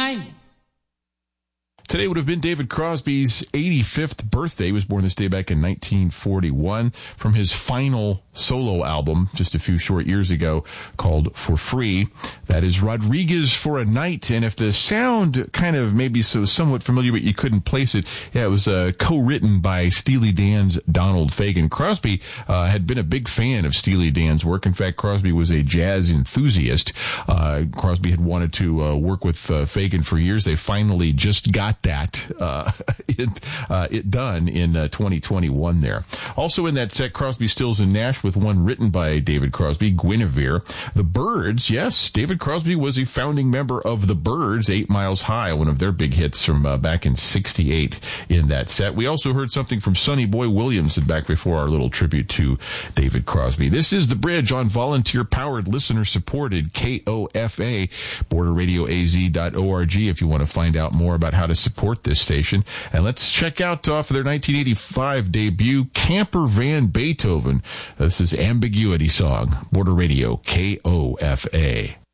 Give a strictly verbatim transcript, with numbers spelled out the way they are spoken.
night. Today would have been David Crosby's eighty-fifth birthday. He was born this day back in nineteen forty-one from his final solo album just a few short years ago called For Free. That is Rodriguez for a Night. And if the sound kind of maybe so somewhat familiar, but you couldn't place it, yeah, it was uh, co-written by Steely Dan's Donald Fagen. Crosby uh, had been a big fan of Steely Dan's work. In fact, Crosby was a jazz enthusiast. Uh, Crosby had wanted to uh, work with uh, Fagen for years. They finally just got that uh, it, uh, it done in uh, twenty twenty-one there. Also in that set, Crosby, Stills, and Nash with one written by David Crosby, Guinevere. The Byrds, yes, David Crosby was a founding member of the Byrds, Eight Miles High, one of their big hits from uh, back in sixty-eight in that set. We also heard something from Sonny Boy Williams back before our little tribute to David Crosby. This is The Bridge on volunteer-powered, listener-supported K O F A, border radio a z dot org if you want to find out more about how to support this station. And let's check out off of their nineteen eighty-five debut, Camper Van Beethoven. This is Ambiguity Song, Border Radio K O F A.